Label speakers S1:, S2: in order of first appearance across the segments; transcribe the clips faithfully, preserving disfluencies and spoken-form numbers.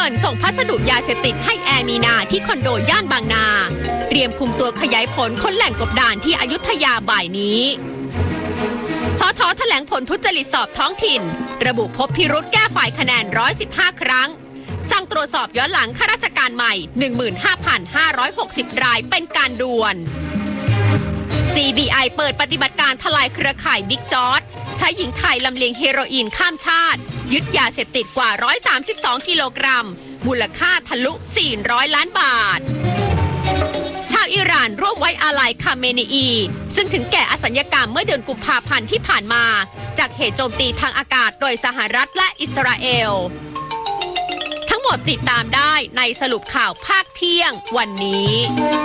S1: งินส่งพัสดุยาเสพติดให้แอร์มีนาที่คอนโดย่านบางนาเตรียมคุมตัวขยายผลค้นแหล่งกบดานที่อยุธยาบ่ายนี้สท.แถลงผลทุจริตสอบท้องถิ่นระบุพบพิรุธแก้ฝ่ายคะแนนหนึ่งร้อยสิบห้าครั้งสั่งตรวจสอบย้อนหลังข้าราชการใหม่ หนึ่งหมื่นห้าพันห้าร้อยหกสิบ รายเป็นการด่วน ซี บี ไอ เปิดปฏิบัติการทลายเครือข่ายบิ๊กจอร์จใช้หญิงไทยลำเลียงเฮโรอีนข้ามชาติยึดยาเสพติดกว่าหนึ่งร้อยสามสิบสองกิโลกรัมมูลค่าทะลุสี่ร้อยล้านบาทชาวอิหร่านร่วมไว้อาลัยคาเมนีอีซึ่งถึงแก่อสัญญกรรมเมื่อเดือนกุมภาพันธ์ที่ผ่านมาจากเหตุโจมตีทางอากาศโดยสหรัฐและอิสราเอลทั้งหมดติดตามได้ในสรุปข่าวภาคเที่ยงวันนี้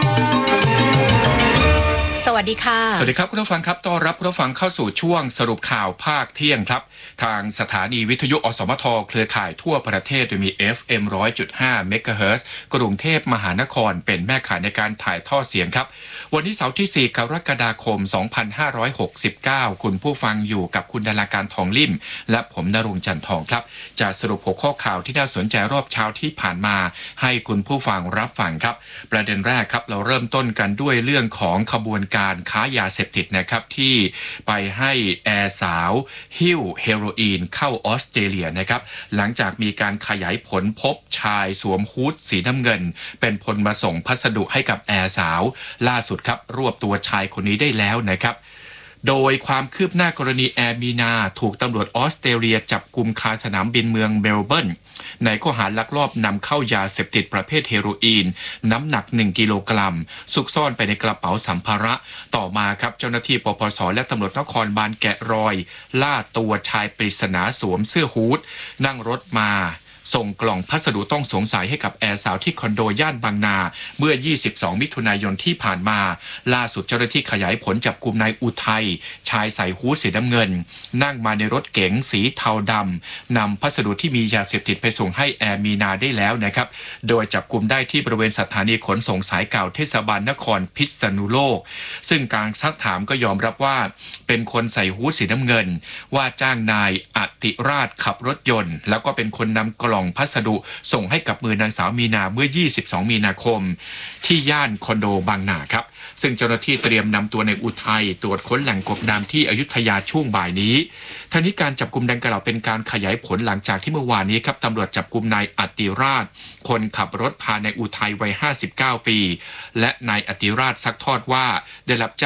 S1: สวัสดีค่ะ
S2: สวัสดีครับคุณผู้ฟังครับต้อนรับคุณผู้ฟังเข้าสู่ช่วงสรุปข่าวภาคเที่ยงครับทางสถานีวิทยุอสมทเครือข่ายทั่วประเทศโดยมี เอฟ เอ็ม หนึ่งร้อยจุดห้า เมกะเฮิรตซ์กรุงเทพมหานครเป็นแม่ข่ายในการถ่ายทอดเสียงครับวันนี้เสาร์ที่สี่กรกฎาคมสองพันห้าร้อยหกสิบเก้าคุณผู้ฟังอยู่กับคุณดาราการทองลิ่มและผมณรงค์จันทร์ทองครับจะสรุปหัวข้อข่าวที่น่าสนใจรอบเช้าที่ผ่านมาให้คุณผู้ฟังรับฟังครับประเด็นแรกครับเราเริ่มต้นกันด้วยเรื่องของขบวนการค้ายาเสพติดนะครับที่ไปให้แอร์สาวหิ้วเฮโรอีนเข้าออสเตรเลียนะครับหลังจากมีการขยายผลพบชายสวมฮู้ดสีน้ำเงินเป็นพลมาส่งพัสดุให้กับแอร์สาวล่าสุดครับรวบตัวชายคนนี้ได้แล้วนะครับโดยความคืบหน้ากรณีแอร์มีนาถูกตำรวจออสเตรเลียจับกุมคาสนามบินเมืองเมลเบิร์นในข้อหาลักลอบนำเข้ายาเสพติดประเภทเฮโรอีนน้ำหนักหนึ่งกิโลกรัมซุกซ่อนไปในกระเป๋าสัมภาระต่อมาครับเจ้าหน้าที่ปปสและตำรวจนครบาลแกะรอยล่าตัวชายปริศนาสวมเสื้อฮู้ดนั่งรถมาส่งกล่องพัสดุต้องสงสัยให้กับแอร์สาวที่คอนโดย่านบางนาเมื่อยี่สิบสองมิถุนายนที่ผ่านมาล่าสุดเจ้าหน้าที่ขยายผลจับกุมนายอุทัยชายใส่ฮู้ดสีน้ำเงินนั่งมาในรถเก๋งสีเทาดำนำพัสดุที่มียาเสพติดไปส่งให้แอร์มีนาได้แล้วนะครับโดยจับกุมได้ที่บริเวณสถานีขนส่งสายเก่าเทศบาลนครพิษณุโลกซึ่งการซักถามก็ยอมรับว่าเป็นคนใส่ฮู้ดสีน้ำเงินว่าจ้างนายอติราชขับรถยนต์แล้วก็เป็นคนนำกล่องพัสดุส่งให้กับมือนางสาวมีนาเมื่อยี่สิบสองมีนาคมที่ย่านคอนโดบางนาครับซึ่งเจ้าหน้าที่เตรียมนำตัวในอุทัยตรวจค้นแหล่งกบดานที่อยุธยาช่วงบ่ายนี้ทั้งนี้การจับกุมดังกล่าวเป็นการขยายผลหลังจากที่เมื่อวานนี้ครับตำรวจจับกุมนายอติราชคนขับรถพาในอุทัยวัยห้าสิบเก้าปีและนายอติราชซักทอดว่าได้รับ